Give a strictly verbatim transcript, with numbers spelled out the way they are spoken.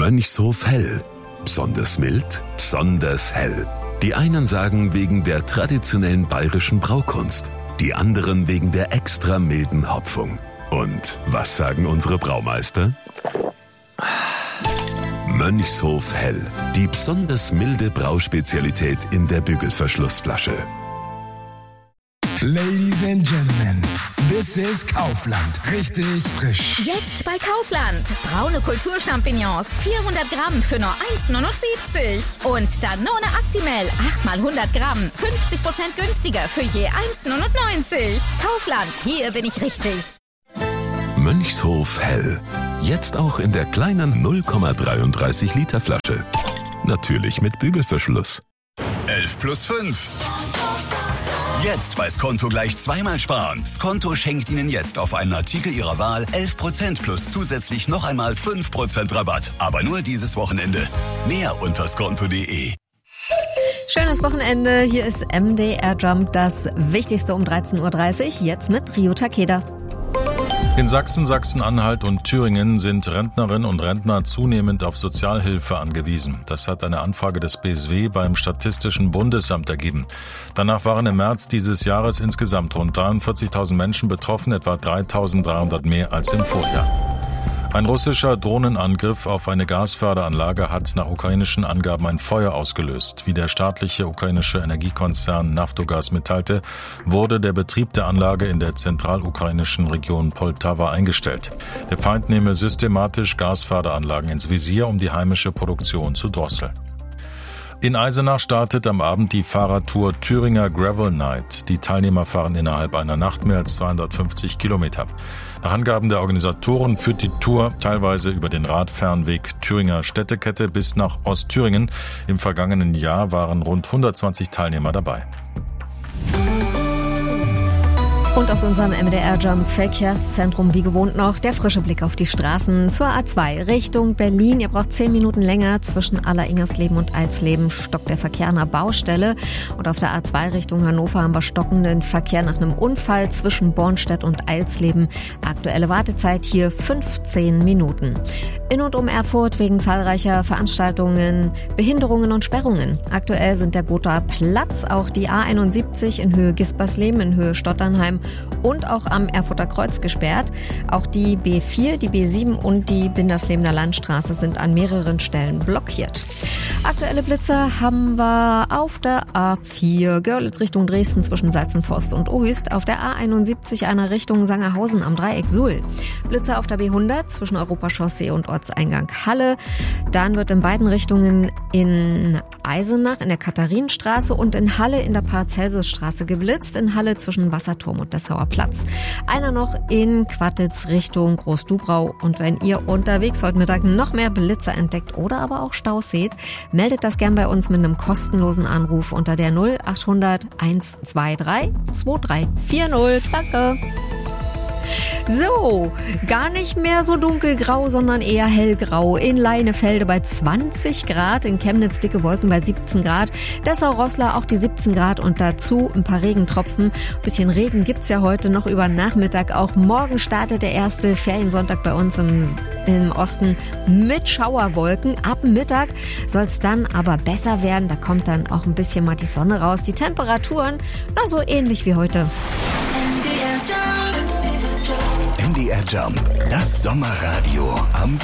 Mönchshof Hell. Besonders mild, besonders hell. Die einen sagen wegen der traditionellen bayerischen Braukunst, die anderen wegen der extra milden Hopfung. Und was sagen unsere Braumeister? Mönchshof Hell, die besonders milde Brauspezialität in der Bügelverschlussflasche. Ladies and Gentlemen, this is Kaufland. Richtig frisch. Jetzt bei Kaufland. Braune Kulturchampignons, vierhundert Gramm für nur eins Komma neunundsiebzig. Und Danone Actimel, acht mal hundert Gramm, fünfzig Prozent günstiger für je eins Komma neunundneunzig. Kaufland, hier bin ich richtig. Mönchshof Hell. Jetzt auch in der kleinen null Komma dreiunddreißig Liter Flasche. Natürlich mit Bügelverschluss. elf plus fünf. Jetzt bei Skonto gleich zweimal sparen. Skonto schenkt Ihnen jetzt auf einen Artikel Ihrer Wahl elf Prozent plus zusätzlich noch einmal fünf Prozent Rabatt. Aber nur dieses Wochenende. Mehr unter skonto punkt de. Schönes Wochenende. Hier ist M D R Jump, das Wichtigste um dreizehn Uhr dreißig. Jetzt mit Rio Takeda. In Sachsen, Sachsen-Anhalt und Thüringen sind Rentnerinnen und Rentner zunehmend auf Sozialhilfe angewiesen. Das hat eine Anfrage des B S W beim Statistischen Bundesamt ergeben. Danach waren im März dieses Jahres insgesamt rund dreiundvierzigtausend Menschen betroffen, etwa dreitausenddreihundert mehr als im Vorjahr. Ein russischer Drohnenangriff auf eine Gasförderanlage hat nach ukrainischen Angaben ein Feuer ausgelöst. Wie der staatliche ukrainische Energiekonzern Naftogaz mitteilte, wurde der Betrieb der Anlage in der zentralukrainischen Region Poltawa eingestellt. Der Feind nehme systematisch Gasförderanlagen ins Visier, um die heimische Produktion zu drosseln. In Eisenach startet am Abend die Fahrradtour Thüringer Gravel Night. Die Teilnehmer fahren innerhalb einer Nacht mehr als zweihundertfünfzig Kilometer. Nach Angaben der Organisatoren führt die Tour teilweise über den Radfernweg Thüringer Städtekette bis nach Ostthüringen. Im vergangenen Jahr waren rund hundertzwanzig Teilnehmer dabei. Und aus unserem M D R-Jump Verkehrszentrum wie gewohnt noch der frische Blick auf die Straßen zur A zwei Richtung Berlin. Ihr braucht zehn Minuten länger. Zwischen Aller-Ingersleben und Alsleben stockt der Verkehr an der Baustelle. Und auf der A zwei Richtung Hannover haben wir stockenden Verkehr nach einem Unfall zwischen Bornstedt und Alsleben. Aktuelle Wartezeit hier fünfzehn Minuten. In und um Erfurt wegen zahlreicher Veranstaltungen, Behinderungen und Sperrungen. Aktuell sind der Gothaer Platz, auch die A einundsiebzig in Höhe Gispersleben, in Höhe Stotternheim und auch am Erfurter Kreuz gesperrt. Auch die B vier, die B sieben und die Binderslebener Landstraße sind an mehreren Stellen blockiert. Aktuelle Blitzer haben wir auf der A vier, Görlitz Richtung Dresden zwischen Salzenforst und Ohüst, auf der A einundsiebzig einer Richtung Sangerhausen am Dreieck Suhl. Blitzer auf der B hundert zwischen Europachaussee und Ortseingang Halle. Dann wird in beiden Richtungen in Eisenach in der Katharinenstraße und in Halle in der Paracelsusstraße geblitzt, in Halle zwischen Wasserturm und Dessauer Platz. Einer noch in Quattitz Richtung Großdubrau. Und wenn ihr unterwegs heute Mittag noch mehr Blitzer entdeckt oder aber auch Staus seht, meldet das gern bei uns mit einem kostenlosen Anruf unter der null achthundert hundertzweiundzwanzig drei vier null. Danke! So, gar nicht mehr so dunkelgrau, sondern eher hellgrau. In Leinefelde bei zwanzig Grad, in Chemnitz dicke Wolken bei siebzehn Grad, Dessau-Roßlau auch die siebzehn Grad und dazu ein paar Regentropfen. Ein bisschen Regen gibt's ja heute noch über Nachmittag. Auch morgen startet der erste Feriensonntag bei uns im, im Osten mit Schauerwolken. Ab Mittag soll's dann aber besser werden. Da kommt dann auch ein bisschen mal die Sonne raus. Die Temperaturen, na so ähnlich wie heute. M D R Jump, das Sommerradio am